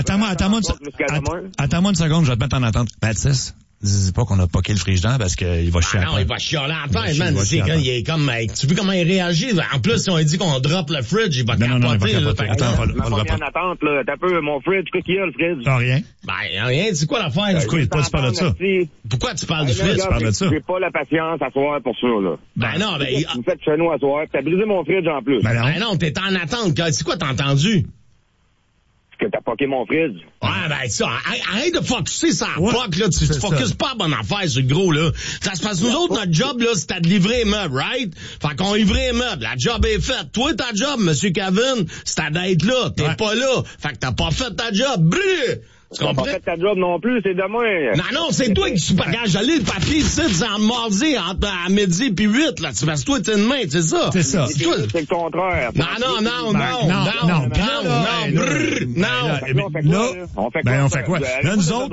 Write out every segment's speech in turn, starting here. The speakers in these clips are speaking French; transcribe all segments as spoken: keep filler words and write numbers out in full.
attends-moi, attends-moi, attends-moi une seconde, je vais te mettre en attente. Mathis, dis pas qu'on a poqué le frigidaire parce qu'il va chier. Ah non, il va chialer à terre, man. C'est quand il est comme, tu vois comment il réagit? En plus, si on dit qu'on drop le fridge, il va capoter. Non, non, il va capoter. Attends, pas le pas en attente, là. T'as peu, mon fridge, qu'est-ce qu'il y a, le fridge? Non, rien. Ben, rien. C'est quoi l'affaire? Pourquoi tu parles de ça? Pourquoi tu parles du fridge? Tu parles de ça? J'ai pas la patience à soir pour ça, là. Ben non, ben... Vous faites chez nous à soir, t'as brisé mon fridge en plus. Ben non, t'es en attente. C'est quoi t'as entendu? Que t'as poqué mon fridge. Ouais, ben ça, arrête de focuser ça ouais, poque, là, tu, tu focuses pas à bonne affaire sur le gros, là. Ça se passe, nous autres, notre job, là, c'était de livrer les meubles, right? Fait qu'on livre les meubles, la job est faite. Toi, ta job, monsieur Kevin, c'était d'être là, t'es ouais. pas là. Fait que t'as pas fait ta job, brûle! Tu comprends? T'as pas fait ta job non plus, c'est demain. Non, non, c'est toi qui suis pas gage. J'allais le papier ici, c'est en mardi, entre à midi puis huit, là. Tu passes toi, t'es demain, c'est ça? C'est ça. C'est, c'est le contraire. Non, non, non, non, non, non, non, non, non, non. On fait quoi? Ben, on fait quoi? Là, nous autres.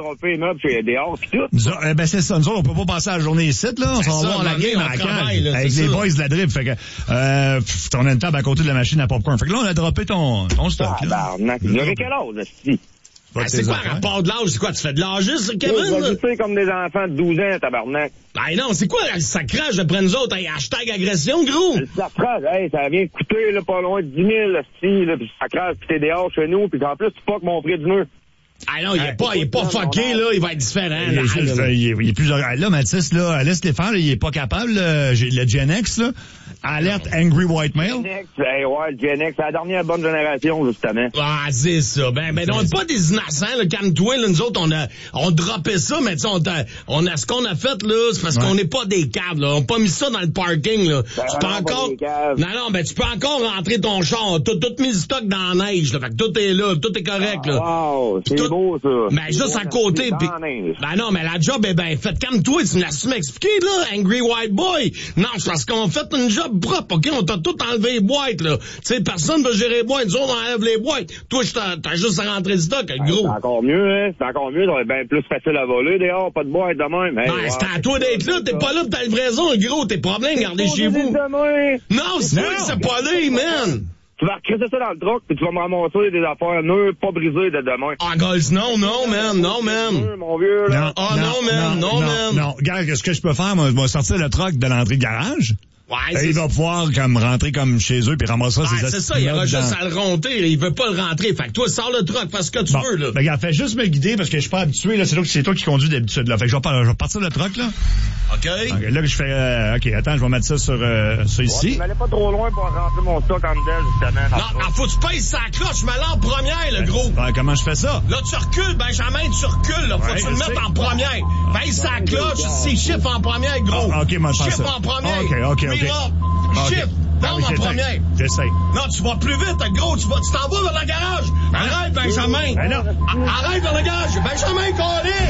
Ben, c'est ça. Nous autres, on peut pas passer la journée ici, là. On s'en va voir la game à la cale. Avec les boys de la drip. Fait que, euh, on a une table à côté de la machine à popcorn. Fait que là, on a droppé ton, ton stock, là. Vous avez quel âge, ici? Ah, c'est quoi, rapport de l'âge? C'est quoi, tu fais de l'âge, ça, Kevin? Vous sais comme des enfants de douze ans, tabarnak. Ben non, c'est quoi, ça crache après nous autres? Hey, hashtag agression, gros! Ça crache, hey, ça vient coûter, là, pas loin de dix mille, si, là, pis ça crache, pis t'es dehors chez nous, pis en plus, tu fuck mon prix de nœud. Ah non, il est pas, il est pas fucké, là, il va être différent. Il est, juste, là, il est, il est plus, là, Mathis, là, laisse les faire, là, il est pas capable, là, j'ai le Gen X, là. Alerte Angry White Male. Gen X, hey, ouais, le Gen X, c'est la dernière bonne génération, justement. Ah, c'est ça. Ben, ben, on n'est pas des innocents, là, calme-toi, là, nous autres, on a, on droppait ça, mais tu sais, on a, on a, ce qu'on a fait, là, c'est parce ouais. qu'on n'est pas des câbles, là. On n'a pas mis ça dans le parking, là. Ben, tu peux non, encore, non, non, ben, tu peux encore rentrer ton char. T'as tout mis le stock dans la neige, là. Fait que tout est là, tout est correct, là. Wow, c'est tout, beau, ça. Ben, juste à côté, pis, ben non, mais la job est ben faite. Calme-toi, tu me l'as-tu m'expliqué, là, Angry White Boy? Non, c'est parce qu'on fait une job propre, ok? On t'a tout enlevé les boîtes, là. Tu sais, personne veut gérer les boîtes. Nous autres, on enlève les boîtes. Toi, t'as, t'as juste à rentrer le stock, ben, gros. C'est encore mieux, hein. C'est encore mieux. Ça va être bien plus facile à voler, dehors. Pas de boîte de même. Hey, ben, wow, c'est à toi d'être là. T'es ça. Pas là pour ta livraison, gros. Tes problèmes, gardez chez vous. Non, c'est toi qui c'est pas là, man. Tu vas recréter ça dans le truck, puis tu vas me ramasser des affaires nœuds pas brisées de demain. Ah, guys, non, non, man, non, man. Mon vieux, là. Ah, non, man, non, man. Non, regarde, ce que je peux faire, moi, je vais sortir le truck de l'entrée de garage. Ouais, et il va pouvoir comme rentrer comme chez eux puis ramasser ouais, ses c'est ça, il aura juste à le ronter, il veut pas le rentrer. Fait que toi, sors le truck, fais ce que tu bon, veux, là. Ben, regarde, fais juste me guider parce que je suis pas habitué, là. C'est toi, c'est toi qui conduis d'habitude, là. Fait que je vais, pas, je vais partir le truck, là. OK. Okay là, je fais, euh, OK, attends, je vais mettre ça sur, euh, ça ici. Ouais, tu m'allais pas trop loin pour rentrer mon stock en dedans, justement. Non, non, faut que tu pèses sa cloche, je me l'en en première, le gros. Ben, comment je fais ça? Là, tu recules, Benjamin, tu recules, là. Faut ouais, que tu le mettes en première. Pèse sa cloche, c'est chiffre en première, gros. Ah, OK, moi, je Chiffre en première. OK, OK, OK. Chiffre. Non, en première. J'essaie. Non, tu vas plus vite, gros. Tu vas, tu t'en vas vers le garage. Arrête, Benjamin. Ben non. Arrête vers le garage. Benjamin, collé.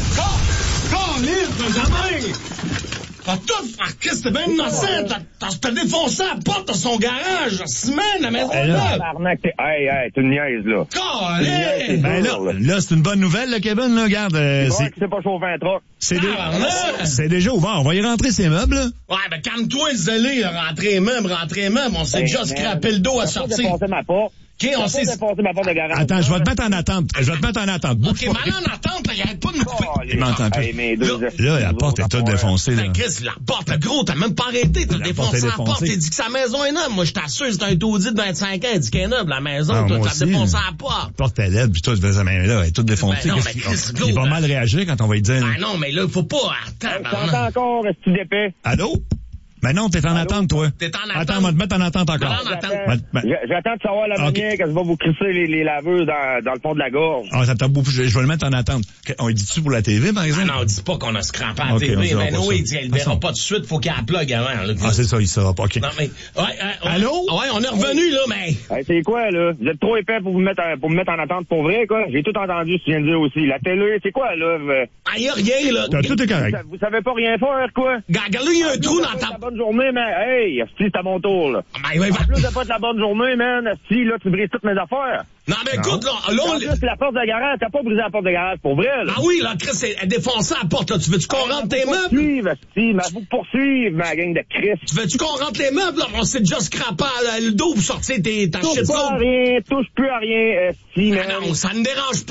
Collé, Benjamin. T'as tout, Qu'est-ce que t'es bien innocent. T'as, t'as défoncé la porte de son garage. Semaine, la maison là. Hey, hey, tu une niaise, là. Collé. Ben là, là, c'est une bonne nouvelle, là, Kevin, là. Regarde, euh, c'est... c'est... c'est pas chauffé un truck. C'est, dé... c'est déjà ouvert. On va y rentrer ces meubles, là. Ouais, ben, calme-toi, zélé, rentrer les meubles, rentrer les meubles. On s'est ben, déjà scrappé le dos à sortir. Ma porte. OK, on s'est... ma porte de garage. Attends, je vais te mettre en attente. Je vais te mettre en attente. OK, mal en attente, là, il arrête pas de nous couper. Il m'entend plus. Là, la porte est toute défoncée, là. Chris, la porte, le gros, t'as même pas arrêté. T'as défoncé la porte. T'as dit que sa maison est neuve. Moi, je t'assure, c'est un taudis de vingt-cinq ans. Il dit qu'elle est neuve, la maison. Toi, t'as défoncé la porte. La porte est laide, puis toi, tu fais ça, mais là, elle est toute défoncée. Il va mal réagir quand on va lui dire. Ah non, mais là, faut pas. Attends. T'entends encore, est-ce que tu d'épais? Allô? Mais non, t'es en Allô? Attente, toi. T'es en attente. Attends, on va te mettre en attente encore. En attente. Ben, j'attends de savoir la okay. manière qu'elle va vous crisser les, les laveuses dans, dans le fond de la gorge. Ah, ça t'a beaucoup, je, je vais le mettre en attente. On lui dit-tu pour la T V, par exemple? Ah non, on dit pas qu'on a scrappé à okay, la T V. Mais non, il dit, elle le verra ah, pas tout de suite, faut qu'elle la plug avant. Là. Ah, c'est ça, il saura pas, OK. Non, mais, ouais, ouais, allô? Ouais, on est revenu, là, mais. Hey, c'est quoi, là? Vous êtes trop épais pour vous mettre, pour me mettre en attente pour vrai, quoi? J'ai tout entendu, ce que tu viens de dire aussi. La télé, c'est quoi, là? Ah, y a rien, là. T'as tout est correct. Vous, vous savez pas rien faire, quoi? Regarde, là, il y a un ah, trou dans ta... Bonne journée, mais, hey, si c'est à mon tour, là. Ah, ben, ouais, en plus de pas de la bonne journée, man, si, là, tu brises toutes mes affaires. Non, mais non. Écoute, là, là, on... En plus, la porte de garage, t'as pas brisé la porte de garage, pour vrai, là. Ah oui, là, Chris, elle défonce la porte, là. Tu veux-tu qu'on rentre tes meubles? Poursuivre, si, mais vous poursuivre, ma gang de Chris. Tu veux-tu qu'on rentre les meubles, là? On s'est déjà scrappé le dos pour sortir tes, ta shit. Touche pas à rien, touche plus à rien, euh, si, ah non, ça ne dérange pas.